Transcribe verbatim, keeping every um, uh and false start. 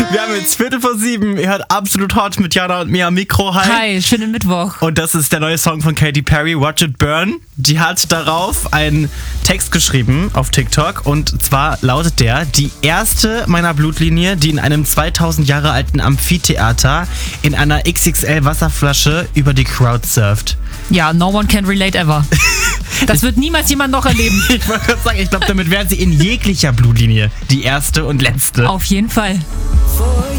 Wir haben jetzt Viertel vor sieben. Ihr hört Absolut Hot mit Jana und mir am Mikro. Hi. Hi, schönen Mittwoch. Und das ist der neue Song von Katy Perry, Watch It Burn. Die hat darauf einen Text geschrieben auf TikTok. Und zwar lautet der: Die erste meiner Blutlinie, die in einem zweitausend Jahre alten Amphitheater in einer X X L Wasserflasche über die Crowd surft. Ja, no one can relate ever. Das wird niemals jemand noch erleben. Ich wollte gerade sagen, ich glaube, damit wären sie in jeglicher Blutlinie die erste und letzte. Auf jeden Fall.